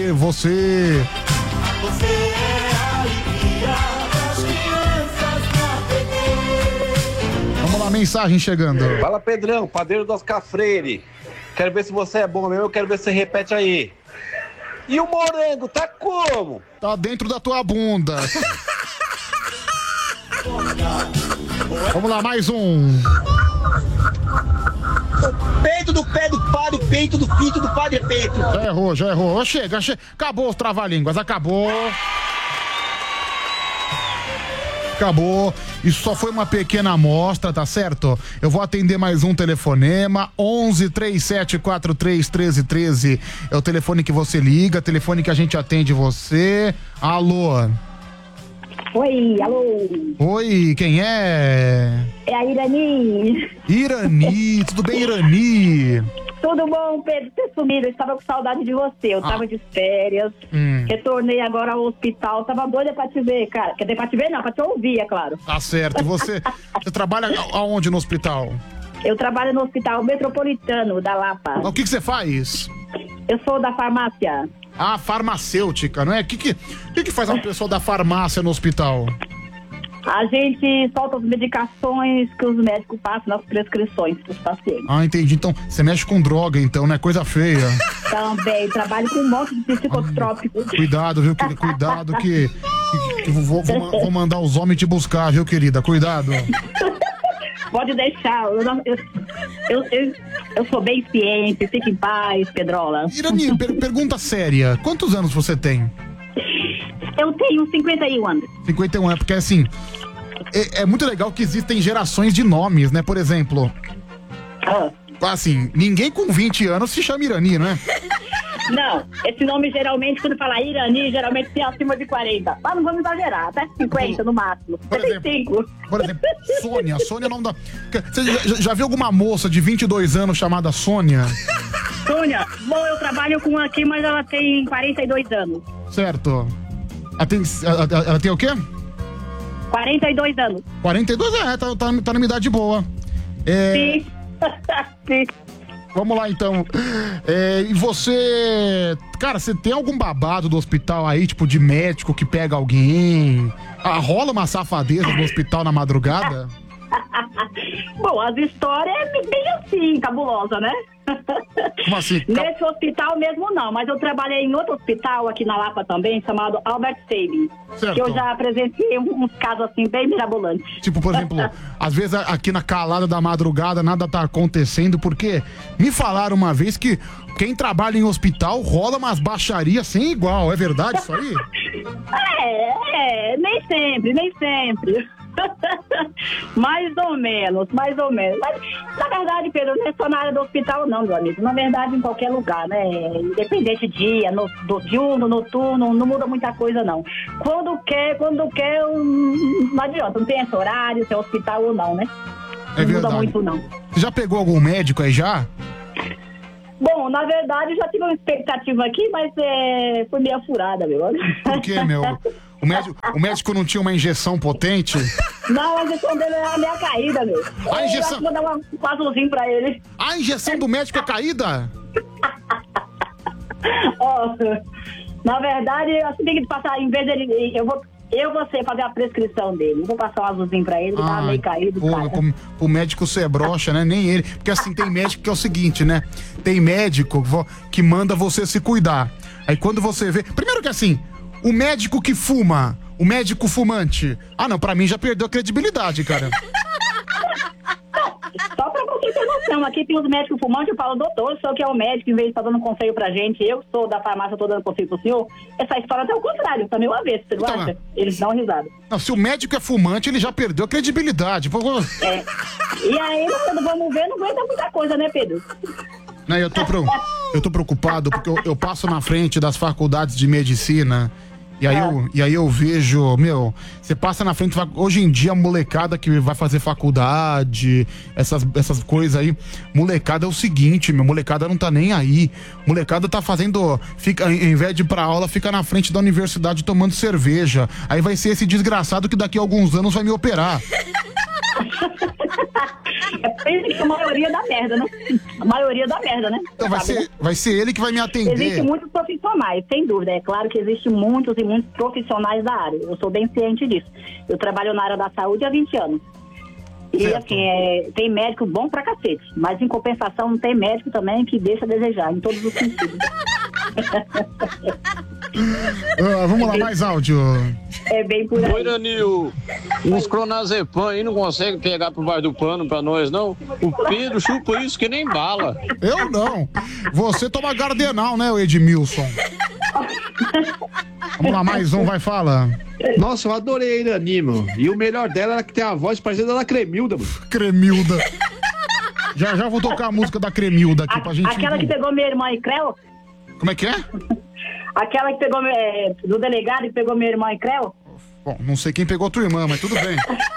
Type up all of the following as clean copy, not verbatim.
Você. Você é a alegria das crianças na TV. Vamos lá, mensagem chegando. Fala, Pedrão, padeiro do Oscar Freire. Quero ver se você é bom mesmo, eu quero ver se você repete aí. E o morango, tá como? Tá dentro da tua bunda. Vamos lá, mais um. Peito do pé do padre, peito do filho do padre peito. Já errou. Chega. Acabou os trava-línguas, acabou. Isso só foi uma pequena amostra, tá certo? Eu vou atender mais um telefonema. 11 3743 1313 é o telefone que você liga, telefone que a gente atende você. Alô? Oi, alô? Oi, quem é? É a Irani. Irani, tudo bem, Irani? Tudo bom, Pedro? Você sumiu, eu estava com saudade de você. Eu tava de férias, retornei agora ao hospital, tava doida pra te ver, cara. Quer dizer, pra te ver não, pra te ouvir, é claro. Tá certo, e você trabalha aonde no hospital? Eu trabalho no Hospital Metropolitano da Lapa. O que você faz? Eu sou da farmácia. Ah, farmacêutica, não é? O que faz uma pessoa da farmácia no hospital? A gente solta as medicações que os médicos passam nas prescrições para os pacientes. Ah, entendi. Então, você mexe com droga, então, né? Coisa feia. Também, trabalho com um monte de psicotrópicos. Cuidado, viu, querida? Cuidado que vou mandar os homens te buscar, viu, querida? Cuidado. Pode deixar. Eu sou bem ciente. Fique em paz, Pedrola. Irani, pergunta séria. Quantos anos você tem? Eu tenho 51 anos. 51 anos, porque assim, é muito legal que existem gerações de nomes, né? Por exemplo, assim, ninguém com 20 anos se chama Irani, né? Não, esse nome geralmente, quando fala Irani, geralmente tem acima de 40. Mas não vamos exagerar, até 50 no máximo. Por exemplo, Sônia é o nome da... Você já viu alguma moça de 22 anos chamada Sônia? Sônia, bom, eu trabalho com uma aqui, mas ela tem 42 anos. Certo. Ela tem o quê? 42 anos. 42 tá numa idade boa. Sim. Sim. Vamos lá, então. E você... Cara, você tem algum babado do hospital aí, tipo, de médico que pega alguém? Rola uma safadeza no hospital na madrugada? Bom, as histórias é bem assim, cabulosa, né? Como assim? Nesse hospital mesmo não, mas eu trabalhei em outro hospital aqui na Lapa também, chamado Albert Sabin. Certo. Que eu já presenciei uns casos assim, bem mirabolantes. Tipo, por exemplo, às vezes aqui na calada da madrugada nada tá acontecendo, porque me falaram uma vez que quem trabalha em hospital rola umas baixarias sem igual, é verdade isso aí? Nem sempre. mais ou menos. Mas, na verdade, Pedro, não é só na área do hospital, não, meu amigo. Na verdade, em qualquer lugar, né? Independente de dia, diurno, noturno, não muda muita coisa, não. Quando quer, não adianta, não tem esse horário, se é hospital ou não, né? É não verdade. Muda muito, não. Você já pegou algum médico aí já? Bom, na verdade, já tive uma expectativa aqui, mas foi meio furada, meu. Por quê, meu? O médico não tinha uma injeção potente? Não, a injeção dele era meio caída, meu. A injeção... Eu vou dar um azulzinho pra ele. A injeção do médico é caída? Na verdade, assim tem que passar, em vez dele... Eu vou fazer a prescrição dele. Vou passar um azulzinho pra ele, tá meio caído, cara. O médico ser broxa, né? Nem ele. Porque assim, tem médico que é o seguinte, né? Tem médico que manda você se cuidar. Aí quando você vê... Primeiro que assim, o médico que fuma, o médico fumante... não, pra mim já perdeu a credibilidade, cara. Só pra você ter noção, aqui tem os médicos fumantes, eu falo, doutor, o senhor que é o médico, em vez de estar dando conselho pra gente, eu sou da farmácia, tô dando conselho pro senhor, essa história é o contrário, tá meio avesso, você não acha? Eles dão risada. Não, se o médico é fumante, ele já perdeu a credibilidade. E aí, quando vamos ver, não aguenta muita coisa, né, Pedro? Não, eu tô preocupado, porque eu passo na frente das faculdades de medicina. E aí eu vejo, você passa na frente, hoje em dia a molecada que vai fazer faculdade, essas coisas aí, molecada é o seguinte, molecada não tá nem aí, molecada tá fazendo, em vez de ir pra aula, fica na frente da universidade tomando cerveja, aí vai ser esse desgraçado que daqui a alguns anos vai me operar. É por isso que a maioria dá merda, né? A maioria dá merda, né? Então vai ser ele que vai me atender. Existem muitos profissionais, sem dúvida. É claro que existem muitos e muitos profissionais da área. Eu sou bem ciente disso. Eu trabalho na área da saúde há 20 anos. E Certo. assim, tem médico bom pra cacete. Mas em compensação, tem médico também que deixa a desejar, em todos os sentidos. Vamos lá, mais áudio. É bem por aí. Oi, Danil. Uns clonazepam aí não consegue pegar por baixo do pano pra nós, não? O Pedro chupa isso que nem bala. Eu não. Você toma Gardenal, né, o Edmilson? Vamos lá, mais um, vai, fala. Nossa, eu adorei a Irani, mano. E o melhor dela era que tem a voz parecida da Cremilda, mano. Cremilda. Já vou tocar a música da Cremilda aqui pra gente... Aquela que pegou minha irmã em Creu? Como é que é? Aquela que pegou do delegado e pegou minha irmã em Creu? Bom, não sei quem pegou tua irmã, mas tudo bem.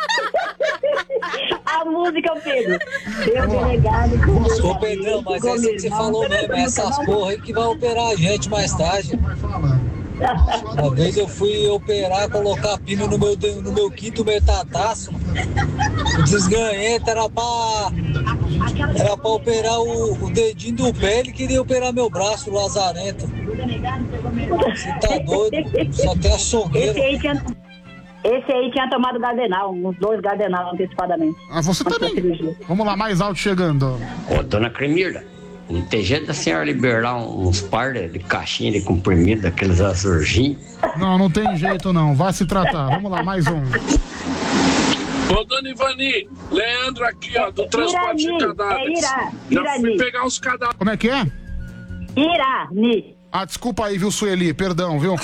A música, Pedro. Meu delegado. Ô, Pedrão, mas é isso que você falou mesmo, é essas porra aí que vai operar a gente mais tarde. Uma vez eu fui operar, colocar pino no meu quinto metataço. O desganhento era pra operar o dedinho do pé, ele queria operar meu braço, o lazarento. Você tá doido? Só tem açougueiro. Esse aí tinha tomado Gardenal, uns 2 Gardenal antecipadamente. Ah, você também. Vamos lá, mais áudio chegando. Ô, dona Cremilda, não tem jeito da senhora liberar uns par de caixinha de comprimido daqueles azurginhos? Não tem jeito não, vá se tratar. Vamos lá, mais um. Ô, dona Ivani, Leandro aqui, ó, do transporte de cadáveres. Já fui pegar os cadáveres. Como é que é? Irani. Ah, desculpa aí, viu, Sueli? Perdão, viu?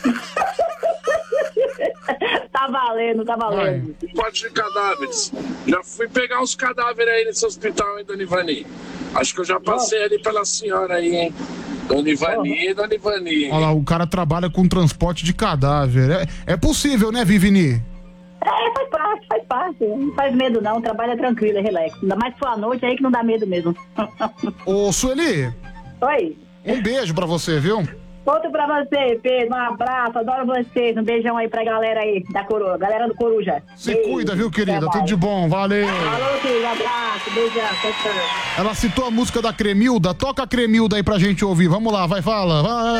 Tá valendo. Transporte de cadáveres. Já fui pegar os cadáveres aí nesse hospital, hein, dona Ivani? Acho que eu já passei ali pela senhora aí, hein? Dona Ivani. Olha lá, o cara trabalha com transporte de cadáver. É possível, né, Vivini? Faz parte. Não faz medo não, trabalha tranquilo, é relax. Ainda mais se for à noite aí que não dá medo mesmo. Ô, Sueli. Oi. Um beijo pra você, viu? Outro pra você, Pedro. Um abraço, adoro vocês. Um beijão aí pra galera aí da Coruja, galera do Coruja. Se cuida, viu, querida? Tudo de bom, valeu. Falou, filho. Abraço, beijão. Tchau. Ela citou a música da Cremilda. Toca a Cremilda aí pra gente ouvir. Vamos lá, vai, fala. Vai.